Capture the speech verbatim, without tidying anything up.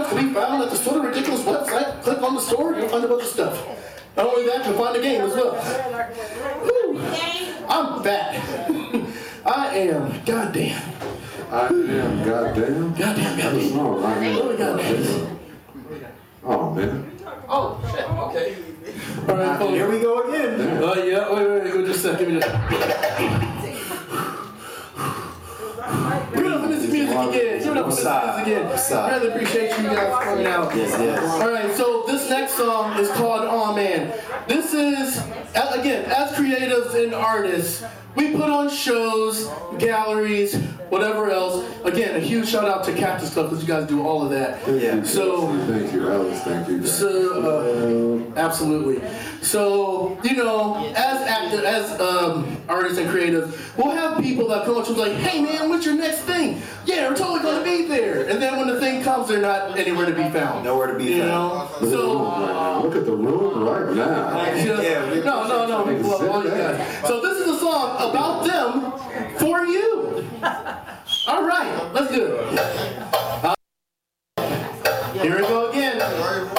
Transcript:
items can be found at the Sort of Ridiculous website. Click on the store, you'll find a bunch of stuff. Not only that, you'll find the game as well. Woo. I'm fat. I am goddamn. I am goddamn. Goddamn, goddamn. No, I am. What do we got next? Oh, man. Oh, shit, okay. All right, folks. Here we go again. Oh, uh, yeah, wait, wait, wait, wait, just a second. Give me just... Give it up for this music again. Give it up for this music again. I really appreciate you guys coming out. Yes, yes. All right, so this next song is called "Aw Man." This is, again, as creatives and artists, we put on shows, galleries, whatever else. Again, a huge shout out to Cactus Club because you guys do all of that. Yeah. So, Thank you, Alice. Thank you. so uh, absolutely. So, you know, as actors, as um, artists and creatives, we'll have people that come up to us like, "Hey man, what's your next thing?" "Yeah, we're totally going to be there." And then when the thing comes, they're not anywhere to be found. Nowhere to be You found. know? So, Look at the room right now. just, Yeah, we no, no, no. we love all you guys. So this is a song about them for you. All right, let's do it. Uh, here we go again.